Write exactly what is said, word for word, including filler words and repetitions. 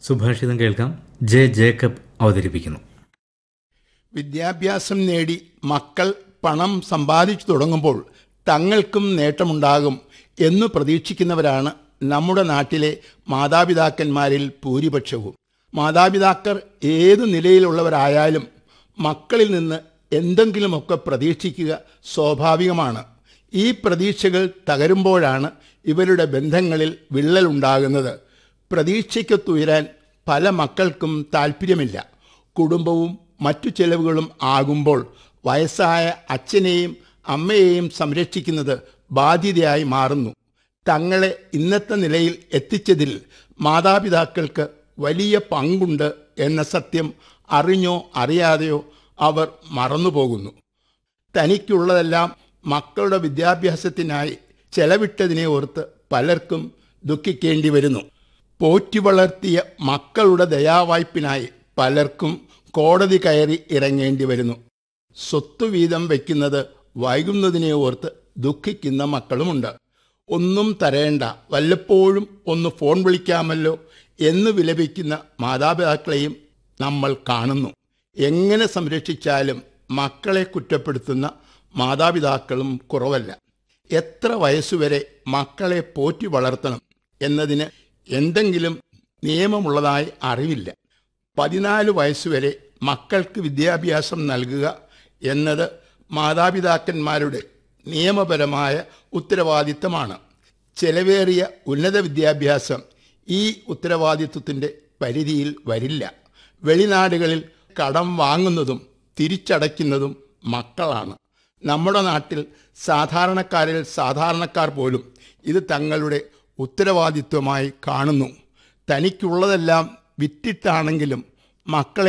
സുഭാഷിതം കേൾക്കാം. J Jacob അവതരിപ്പിക്കുന്നു. വിദ്യാഭ്യാസം നേടി മക്കൾ പണം സമ്പാദിച്ചു തുടങ്ങുമ്പോൾ തങ്ങൾക്കും നേട്ടമുണ്ടാകും എന്നു പ്രതീക്ഷിക്കുന്നവരാണ് നമ്മുടെ നാട്ടിലെ മാതാപിതാക്കന്മാരിൽ ഭൂരിപക്ഷവും. മാതാപിതാക്കൾ ഏതു നിലയിലുള്ളവരായാലും മക്കളിൽ നിന്ന് എന്തെങ്കിലുമൊക്കെ പ്രതീക്ഷിക്കുക സ്വാഭാവികമാണ്. ഈ പ്രതീക്ഷകൾ തകരുമ്പോഴാണ് ഇവരുടെ ബന്ധങ്ങളിൽ വിള്ളലുണ്ടാകുന്നത്. പ്രതീക്ഷയ്ക്കൊത്തുയരാൻ പല മക്കൾക്കും താല്പര്യമില്ല. കുടുംബവും മറ്റു ചെലവുകളും ആകുമ്പോൾ വയസ്സായ അച്ഛനെയും അമ്മയെയും സംരക്ഷിക്കുന്നത് ബാധ്യതയായി മാറുന്നു. തങ്ങളെ ഇന്നത്തെ നിലയിൽ എത്തിച്ചതിൽ മാതാപിതാക്കൾക്ക് വലിയ പങ്കുണ്ട് എന്ന സത്യം അറിഞ്ഞോ അറിയാതെയോ അവർ മറന്നുപോകുന്നു. തനിക്കുള്ളതെല്ലാം മക്കളുടെ വിദ്യാഭ്യാസത്തിനായി ചെലവിട്ടതിനെ ഓർത്ത് പലർക്കും ദുഃഖിക്കേണ്ടി വരുന്നു. പോറ്റി വളർത്തിയ മക്കളുടെ ദയാവായ്പിനായി പലർക്കും കോടതി കയറി ഇറങ്ങേണ്ടി വരുന്നു. സ്വത്ത് വീതം വയ്ക്കുന്നത് വൈകുന്നതിനെ ഓർത്ത് ദുഃഖിക്കുന്ന മക്കളുമുണ്ട്. ഒന്നും തരേണ്ട, വല്ലപ്പോഴും ഒന്ന് ഫോൺ വിളിക്കാമല്ലോ എന്ന് വിലപിക്കുന്ന മാതാപിതാക്കളെയും നമ്മൾ കാണുന്നു. എങ്ങനെ സംരക്ഷിച്ചാലും മക്കളെ കുറ്റപ്പെടുത്തുന്ന മാതാപിതാക്കളും കുറവല്ല. എത്ര വയസ്സുവരെ മക്കളെ പോറ്റി വളർത്തണം എന്നതിന് എന്തെങ്കിലും നിയമമുള്ളതായി അറിവില്ല. പതിനാല് വയസ്സുവരെ മക്കൾക്ക് വിദ്യാഭ്യാസം നൽകുക എന്നത് മാതാപിതാക്കന്മാരുടെ നിയമപരമായ ഉത്തരവാദിത്തമാണ്. ചെലവേറിയ ഉന്നത വിദ്യാഭ്യാസം ഈ ഉത്തരവാദിത്വത്തിൻ്റെ പരിധിയിൽ വരില്ല. വെളിനാടുകളിൽ കടം വാങ്ങുന്നതും തിരിച്ചടയ്ക്കുന്നതും മക്കളാണ്. നമ്മുടെ നാട്ടിൽ സാധാരണക്കാരിൽ സാധാരണക്കാർ പോലും ഇത് തങ്ങളുടെ ഉത്തരവാദിത്വമായി കാണുന്നു. തനിക്കുള്ളതെല്ലാം വിറ്റിട്ടാണെങ്കിലും മക്കളെ